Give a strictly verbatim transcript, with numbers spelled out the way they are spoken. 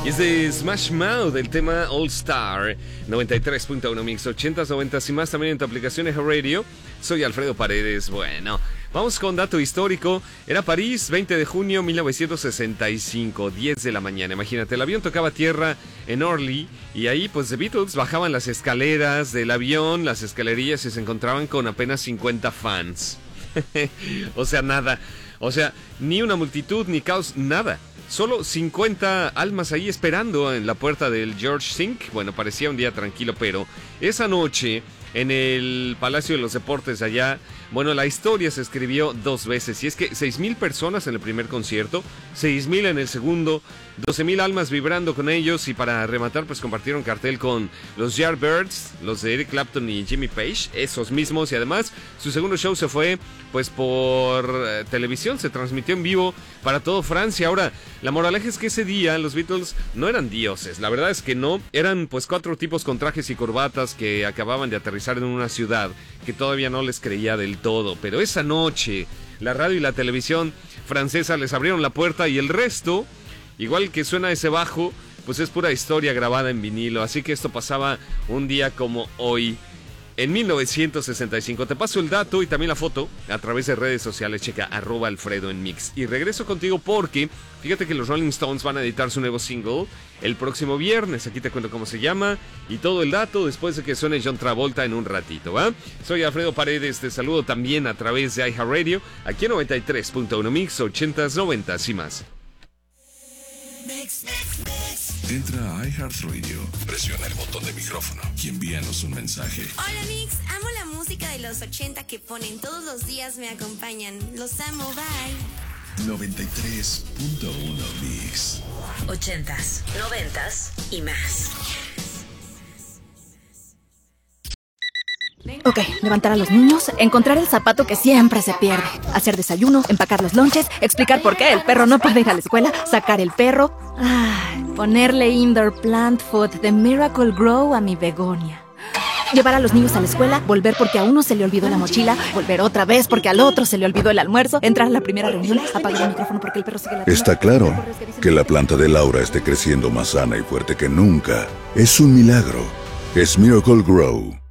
Y es de Smash Mouth, el tema All Star, noventa y tres punto uno Mix, ochentas, noventas y más también en tu aplicación de Radio. Soy Alfredo Paredes. Bueno, vamos con dato histórico. Era París, veinte de junio mil novecientos sesenta y cinco, diez de la mañana. Imagínate, el avión tocaba tierra en Orly y ahí pues The Beatles bajaban las escaleras del avión, las escalerillas, y se encontraban con apenas cincuenta fans. O sea, nada. O sea, ni una multitud, ni caos, nada. Solo cincuenta almas ahí esperando en la puerta del George Cinq. Bueno, parecía un día tranquilo, pero esa noche en el Palacio de los Deportes allá, bueno, la historia se escribió dos veces. Y es que seis mil personas en el primer concierto, seis mil en el segundo, doce mil almas vibrando con ellos. Y para rematar, pues compartieron cartel con los Yardbirds, los de Eric Clapton y Jimmy Page, esos mismos. Y además, su segundo show se fue pues por eh, televisión, se transmitió en vivo para todo Francia. Ahora, la moraleja es que ese día los Beatles no eran dioses, la verdad es que no. Eran pues cuatro tipos con trajes y corbatas que acababan de aterrizar en una ciudad que todavía no les creía del todo. Pero esa noche, la radio y la televisión francesa les abrieron la puerta y el resto, igual que suena ese bajo, pues es pura historia grabada en vinilo. Así que esto pasaba un día como hoy, en mil novecientos sesenta y cinco. Te paso el dato y también la foto a través de redes sociales. Checa arroba Alfredo en Mix. Y regreso contigo porque fíjate que los Rolling Stones van a editar su nuevo single el próximo viernes. Aquí te cuento cómo se llama y todo el dato después de que suene John Travolta en un ratito, ¿va? Soy Alfredo Paredes, te saludo también a través de iHeartRadio, aquí en noventa y tres punto uno Mix, ochentas, noventas y más. Mix, mix, mix. Entra a iHeartRadio, presiona el botón de micrófono y envíanos un mensaje. Hola Mix, amo la música de los ochenta que ponen todos los días, me acompañan. Los amo, bye. noventa y tres punto uno Mix. Ochentas, noventas y más. Ok, levantar a los niños, encontrar el zapato que siempre se pierde, hacer desayuno, empacar los lonches, explicar por qué el perro no puede ir a la escuela, sacar el perro, ay, ponerle indoor plant food de Miracle Grow a mi begonia. Llevar a los niños a la escuela, volver porque a uno se le olvidó la mochila, volver otra vez porque al otro se le olvidó el almuerzo, entrar a la primera reunión, apagar el micrófono porque el perro sigue la... Está claro que la planta de Laura esté creciendo más sana y fuerte que nunca. Es un milagro. Es Miracle Grow.